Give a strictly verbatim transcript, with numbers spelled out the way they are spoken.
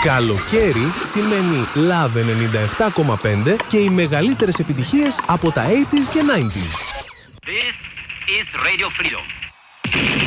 Καλοκαίρι σημαίνει Love ενενήντα επτά κόμμα πέντε και οι μεγαλύτερες επιτυχίες από τα ογδόντα και ενενήντα. This is Radio Freedom.